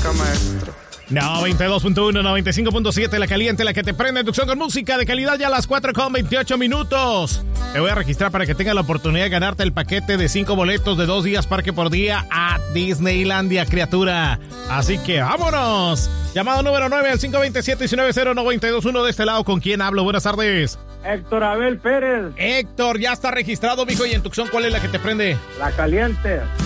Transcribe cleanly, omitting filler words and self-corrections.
música, maestro. 92.1, 95.7, La Caliente, la que te prende. Inducción con música de calidad ya a las 4:28 minutos. Te voy a registrar para que tengas la oportunidad de ganarte el paquete de 5 boletos de 2 días parque por día a Disneylandia, criatura. Así que vámonos. Llamado número 9 al 527-190921 de este lado. ¿Con quién hablo? Buenas tardes. Héctor Abel Pérez. Héctor, ya está registrado, mijo. Y en Tucson, ¿cuál es la que te prende? La Caliente.